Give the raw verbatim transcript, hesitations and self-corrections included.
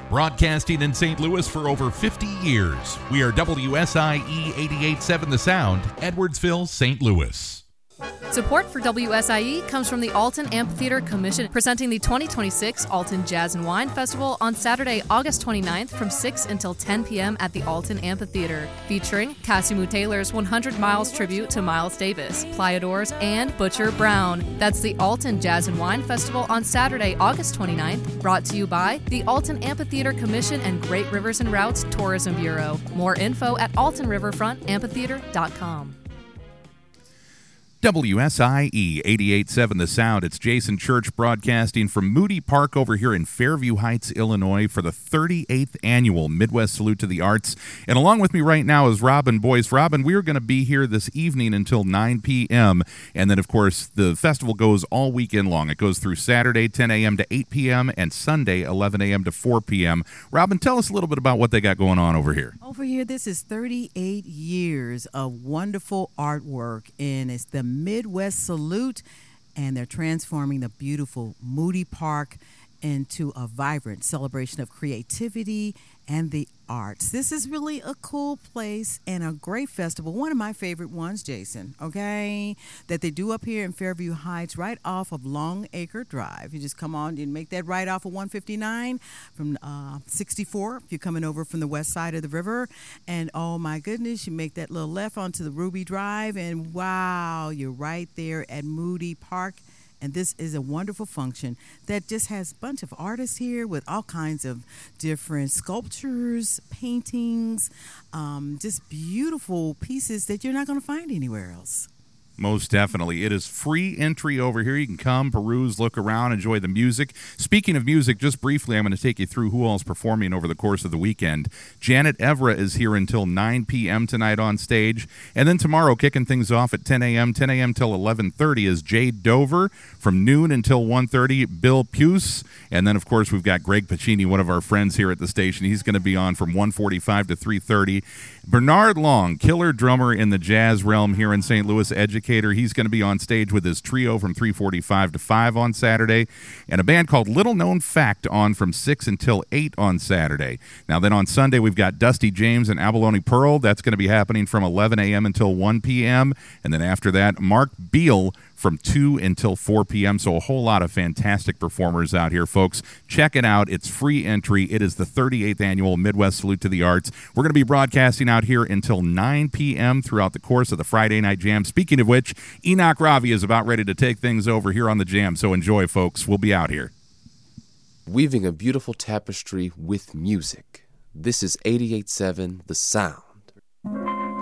Broadcasting in Saint Louis for over fifty years. We are W S I E eighty-eight point seven The Sound, Edwardsville, Saint Louis. Support for W S I E comes from the Alton Amphitheater Commission, presenting the twenty twenty-six Alton Jazz and Wine Festival on Saturday, August twenty-ninth from six until ten p.m. at the Alton Amphitheater, featuring Casimir Taylor's one hundred miles tribute to Miles Davis, Playadors, and Butcher Brown. That's the Alton Jazz and Wine Festival on Saturday, August twenty-ninth, brought to you by the Alton Amphitheater Commission and Great Rivers and Routes Tourism Bureau. More info at alton riverfront amphitheater dot com. W S I E eighty-eight point seven The Sound. It's Jason Church broadcasting from Moody Park over here in Fairview Heights, Illinois for the thirty-eighth Annual Midwest Salute to the Arts. And along with me right now is Robin Boyce. Robin, we are going to be here this evening until nine p.m. And then, of course, the festival goes all weekend long. It goes through Saturday, ten a.m. to eight p.m. and Sunday, eleven a.m. to four p.m. Robin, tell us a little bit about what they got going on over here. Over here, this is thirty-eight years of wonderful artwork, and it's the Midwest Salute, and they're transforming the beautiful Moody Park into a vibrant celebration of creativity and the arts. This is really a cool place and a great festival. One of my favorite ones, Jason, okay, that they do up here in Fairview Heights right off of Long Acre Drive. You just come on and make that right off of one fifty-nine from uh, sixty-four if you're coming over from the west side of the river. And oh my goodness, you make that little left onto the Ruby Drive, and wow, you're right there at Moody Park. And this is a wonderful function that just has a bunch of artists here with all kinds of different sculptures, paintings, um, just beautiful pieces that you're not going to find anywhere else. Most definitely. It is free entry over here. You can come, peruse, look around, enjoy the music. Speaking of music, just briefly, I'm going to take you through who all's performing over the course of the weekend. Janet Evra is here until nine p.m. tonight on stage. And then tomorrow, kicking things off at ten a.m., ten a.m. till eleven thirty is Jade Dover. From noon until one thirty, Bill Puce. And then, of course, we've got Greg Pacini, one of our friends here at the station. He's going to be on from one forty-five to three thirty. Bernard Long, killer drummer in the jazz realm here in Saint Louis, educator. He's going to be on stage with his trio from three forty-five to five on Saturday. And a band called Little Known Fact on from six until eight on Saturday. Now then on Sunday, we've got Dusty James and Abalone Pearl. That's going to be happening from eleven a.m. until one p.m. And then after that, Mark Beal from two until four p.m. So a whole lot of fantastic performers out here, folks. Check it out. It's free entry. It is the thirty-eighth Annual Midwest Salute to the Arts. We're going to be broadcasting out here until nine p.m. throughout the course of the Friday Night Jam. Speaking of which, Enoch Ravi is about ready to take things over here on the Jam. So enjoy, folks. We'll be out here. Weaving a beautiful tapestry with music. This is eighty-eight point seven The Sound.